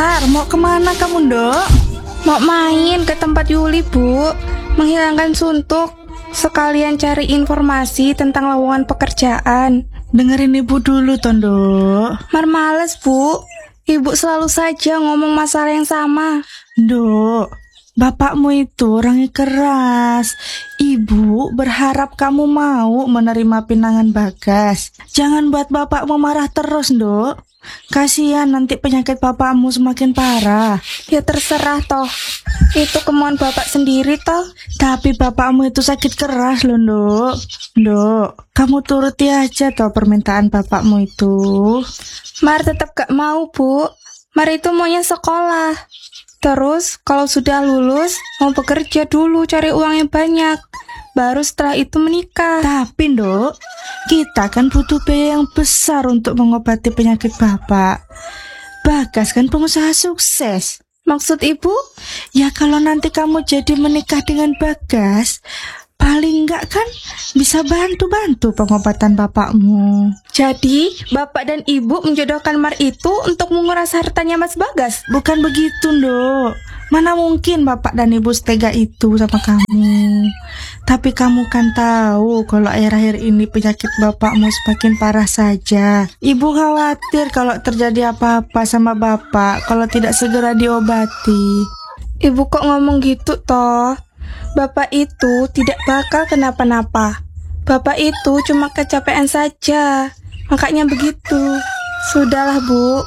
Mar, mau kemana kamu, Dok? Mau main ke tempat Yuli, Bu. Menghilangkan suntuk. Sekalian cari informasi tentang lowongan pekerjaan. Dengerin ibu dulu, Tondo. Mar males, Bu. Ibu selalu saja ngomong masalah yang sama. Dok, bapakmu itu orangnya keras. Ibu berharap kamu mau menerima pinangan Bagas. Jangan buat bapakmu marah terus, Dok. Kasihan nanti penyakit bapakmu semakin parah. Ya terserah toh. Itu kemauan bapak sendiri toh. Tapi bapakmu itu sakit keras loh, Dok. Dok, kamu turuti aja toh permintaan bapakmu itu. Mar tetap gak mau, Bu. Mar itu maunya sekolah. Terus kalau sudah lulus mau bekerja dulu, cari uang yang banyak. Baru setelah itu menikah. Tapi, Dok, kita kan butuh biaya yang besar untuk mengobati penyakit bapak. Bagas kan pengusaha sukses. Maksud ibu? Ya kalau nanti kamu jadi menikah dengan Bagas, paling enggak kan bisa bantu-bantu pengobatan bapakmu. Jadi bapak dan ibu menjodohkan Mar itu untuk menguras hartanya Mas Bagas? Bukan begitu, Dok. Mana mungkin bapak dan ibu setega itu sama kamu. Tapi kamu kan tahu kalau akhir-akhir ini penyakit bapakmu semakin parah saja. Ibu khawatir kalau terjadi apa-apa sama bapak kalau tidak segera diobati. Ibu kok ngomong gitu toh? Bapak itu tidak bakal kenapa-napa. Bapak itu cuma kecapean saja. Makanya begitu. Sudahlah, Bu.